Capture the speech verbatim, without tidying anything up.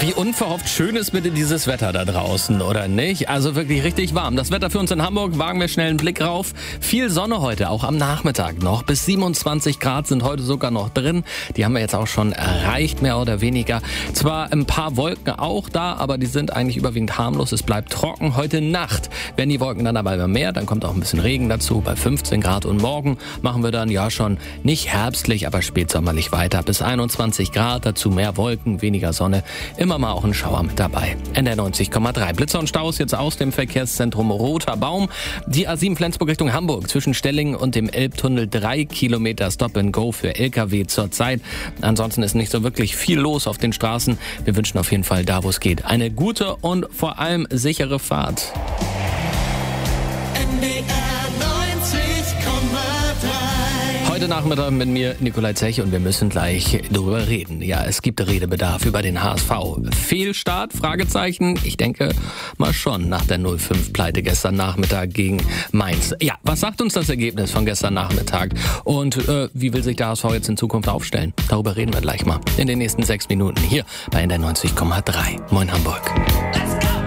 Wie unverhofft schön ist bitte dieses Wetter da draußen, oder nicht? Also wirklich richtig warm. Das Wetter für uns in Hamburg, wagen wir schnell einen Blick rauf. Viel Sonne heute, auch am Nachmittag noch. Bis siebenundzwanzig Grad sind heute sogar noch drin. Die haben wir jetzt auch schon erreicht, mehr oder weniger. Zwar ein paar Wolken auch da, aber die sind eigentlich überwiegend harmlos. Es bleibt trocken. Heute Nacht werden die Wolken dann aber immer mehr. Dann kommt auch ein bisschen Regen dazu bei fünfzehn Grad. Und morgen machen wir dann ja schon nicht herbstlich, aber spätsommerlich weiter. Bis einundzwanzig Grad, dazu mehr Wolken, weniger Sonne. Immer mal auch ein Schauer mit dabei. N R neunzig Komma drei. Blitzer und Staus jetzt aus dem Verkehrszentrum Roter Baum. Die A sieben Flensburg Richtung Hamburg zwischen Stellingen und dem Elbtunnel drei Kilometer Stop and Go für L K W zurzeit. Ansonsten ist nicht so wirklich viel los auf den Straßen. Wir wünschen auf jeden Fall da, wo es geht, eine gute und vor allem sichere Fahrt. N D R neunzig Komma drei. Heute Nachmittag mit mir Nikolai Zech und wir müssen gleich darüber reden. Ja, es gibt Redebedarf über den H S V. Fehlstart? Fragezeichen. Ich denke mal schon nach der null fünf Pleite gestern Nachmittag gegen Mainz. Ja, was sagt uns das Ergebnis von gestern Nachmittag? Und äh, wie will sich der H S V jetzt in Zukunft aufstellen? Darüber reden wir gleich mal in den nächsten sechs Minuten hier bei N D R neunzig Komma drei. Moin Hamburg.